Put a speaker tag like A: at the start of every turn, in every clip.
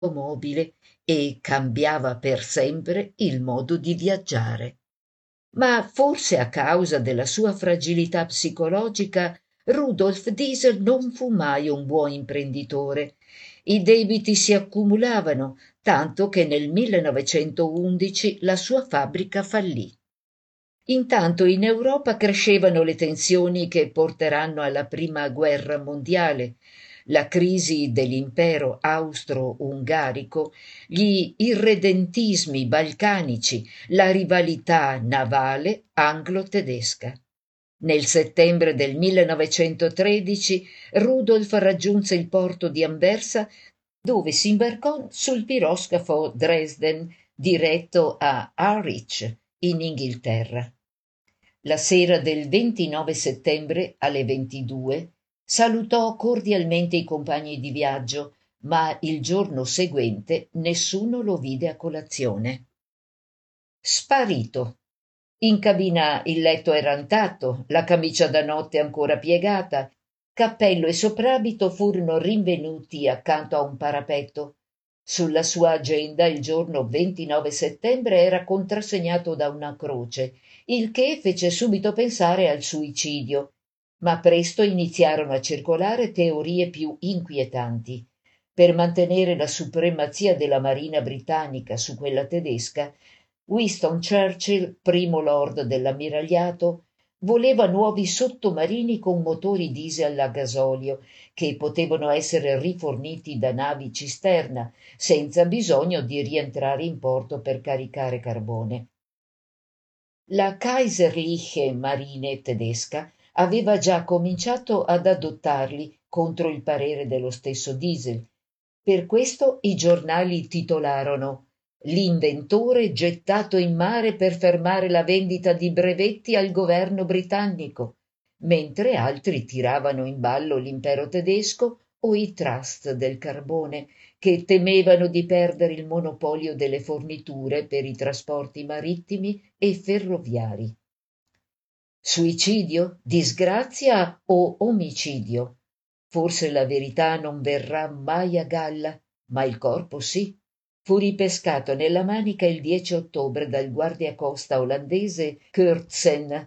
A: mobile e cambiava per sempre il modo di viaggiare. Ma forse a causa della sua fragilità psicologica, Rudolf Diesel non fu mai un buon imprenditore. I debiti si accumulavano, tanto che nel 1911 la sua fabbrica fallì. Intanto in Europa crescevano le tensioni che porteranno alla Prima Guerra Mondiale, la crisi dell'impero austro-ungarico, gli irredentismi balcanici, la rivalità navale anglo-tedesca. Nel settembre del 1913 Rudolf raggiunse il porto di Anversa, dove si imbarcò sul piroscafo Dresden, diretto a Harwich, in Inghilterra. La sera del 29 settembre alle 22 salutò cordialmente i compagni di viaggio, ma il giorno seguente nessuno lo vide a colazione. Sparito. In cabina il letto era intatto, la camicia da notte ancora piegata, cappello e soprabito furono rinvenuti accanto a un parapetto. Sulla sua agenda il giorno 29 settembre era contrassegnato da una croce, il che fece subito pensare al suicidio, ma presto iniziarono a circolare teorie più inquietanti. Per mantenere la supremazia della Marina britannica su quella tedesca, Winston Churchill, primo lord dell'ammiragliato, voleva nuovi sottomarini con motori diesel a gasolio, che potevano essere riforniti da navi cisterna, senza bisogno di rientrare in porto per caricare carbone. La Kaiserliche Marine tedesca aveva già cominciato ad adottarli contro il parere dello stesso Diesel. Per questo i giornali titolarono «L'inventore gettato in mare per fermare la vendita di brevetti al governo britannico», mentre altri tiravano in ballo l'impero tedesco o i trust del carbone, che temevano di perdere il monopolio delle forniture per i trasporti marittimi e ferroviari. Suicidio, disgrazia o omicidio? Forse la verità non verrà mai a galla, ma il corpo sì. Fu ripescato nella Manica il 10 ottobre dal guardiacosta olandese Kurtzen.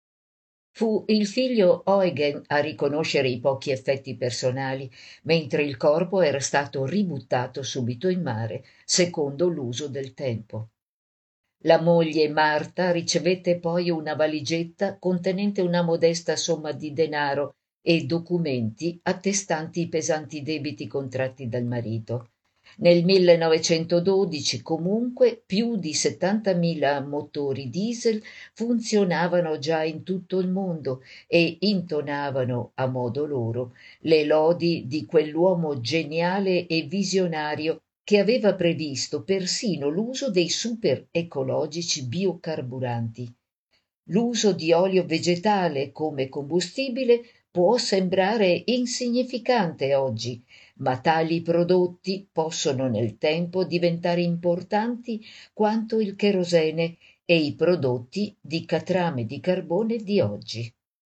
A: Fu il figlio Eugen a riconoscere i pochi effetti personali, mentre il corpo era stato ributtato subito in mare, secondo l'uso del tempo. La moglie Marta ricevette poi una valigetta contenente una modesta somma di denaro e documenti attestanti i pesanti debiti contratti dal marito. Nel 1912, comunque, più di 70.000 motori diesel funzionavano già in tutto il mondo e intonavano, a modo loro, le lodi di quell'uomo geniale e visionario che aveva previsto persino l'uso dei super ecologici biocarburanti. L'uso di olio vegetale come combustibile può sembrare insignificante oggi, ma tali prodotti possono nel tempo diventare importanti quanto il cherosene e i prodotti di catrame di carbone di oggi.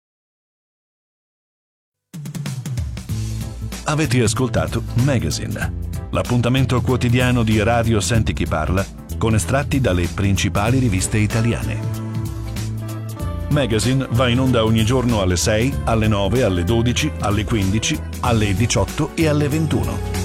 B: Avete ascoltato Magazine, l'appuntamento quotidiano di Radio Senti Chi Parla con estratti dalle principali riviste italiane. Magazine va in onda ogni giorno alle 6, alle 9, alle 12, alle 15, alle 18 e alle 21.